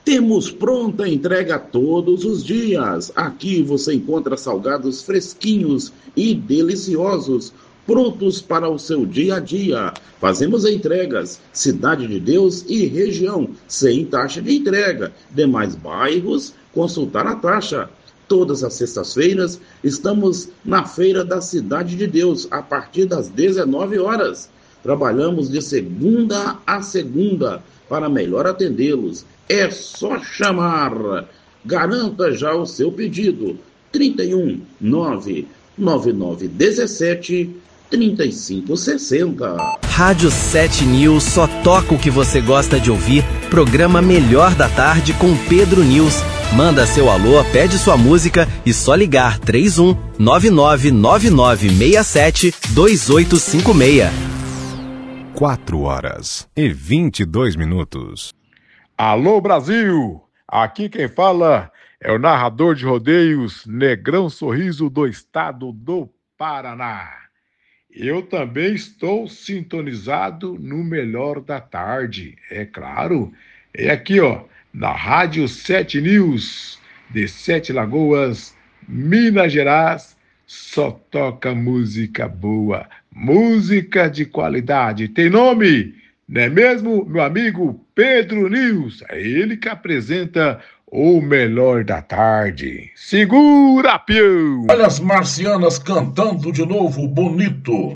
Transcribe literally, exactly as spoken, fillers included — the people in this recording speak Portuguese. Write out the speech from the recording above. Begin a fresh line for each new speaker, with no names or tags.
Temos pronta entrega todos os dias. Aqui você encontra salgados fresquinhos e deliciosos, prontos para o seu dia a dia. Fazemos entregas, Cidade de Deus e região, sem taxa de entrega. Demais bairros, consultar a taxa. Todas as sextas-feiras estamos na Feira da Cidade de Deus, a partir das dezenove horas. Trabalhamos de segunda a segunda para melhor atendê-los. É só chamar. Garanta já o seu pedido. trinta e um, nove nove nove dezessete, trinta e cinco sessenta.
Rádio sete News só toca o que você gosta de ouvir. Programa Melhor da Tarde com Pedro News. Manda seu alô, pede sua música e só ligar três um nove nove nove nove seis sete dois oito cinco seis.
quatro horas e vinte e dois minutos.
Alô, Brasil! Aqui quem fala é o narrador de rodeios Negrão Sorriso do estado do Paraná. Eu também estou sintonizado no Melhor da Tarde, é claro. É aqui, ó, na Rádio sete News, de Sete Lagoas, Minas Gerais, só toca música boa, música de qualidade. Tem nome, não é mesmo, meu amigo Pedro News? É ele que apresenta o Melhor da Tarde. Segura, pião!
Olha as marcianas cantando de novo, bonito.